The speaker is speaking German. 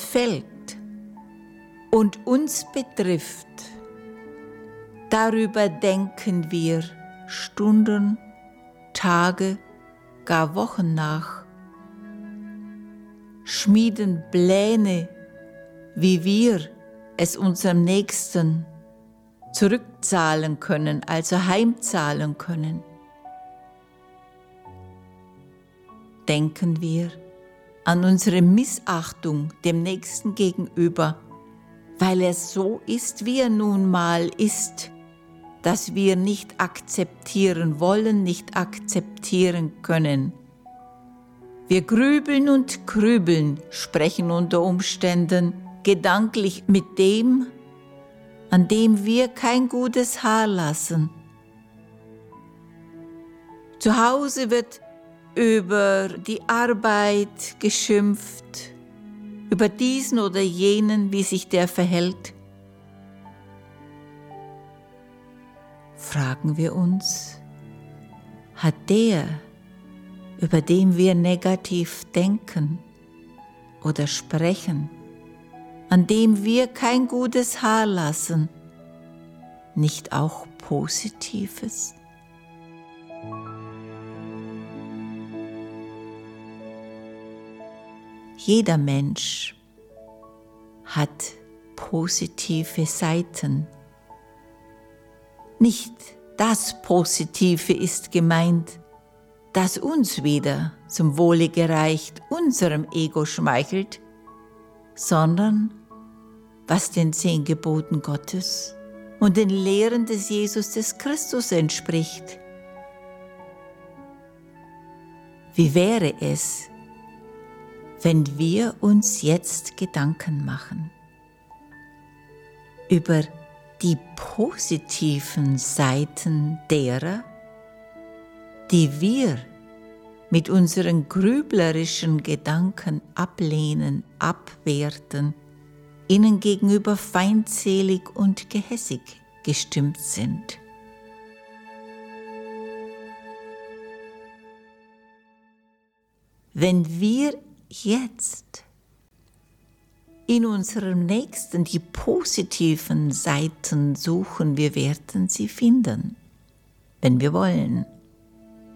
missfällt und uns betrifft, darüber denken wir Stunden, Tage, gar Wochen nach, schmieden Pläne, wie wir es unserem Nächsten zurückzahlen können, also heimzahlen können. Denken wir an unsere Missachtung dem Nächsten gegenüber, weil er so ist, wie er nun mal ist, dass wir nicht akzeptieren wollen, nicht akzeptieren können. Wir grübeln und grübeln, sprechen unter Umständen gedanklich mit dem, an dem wir kein gutes Haar lassen. Zu Hause wird über die Arbeit geschimpft, über diesen oder jenen, wie sich der verhält. Fragen wir uns, hat der, über den wir negativ denken oder sprechen, an dem wir kein gutes Haar lassen, nicht auch Positives? Jeder Mensch hat positive Seiten. Nicht das Positive ist gemeint, das uns wieder zum Wohle gereicht, unserem Ego schmeichelt, sondern was den 10 Geboten Gottes und den Lehren des Jesus des Christus entspricht. Wie wäre es, wenn wir uns jetzt Gedanken machen über die positiven Seiten derer, die wir mit unseren grüblerischen Gedanken ablehnen, abwerten, ihnen gegenüber feindselig und gehässig gestimmt sind. Wenn wir jetzt in unserem Nächsten die positiven Seiten suchen, wir werden sie finden, wenn wir wollen.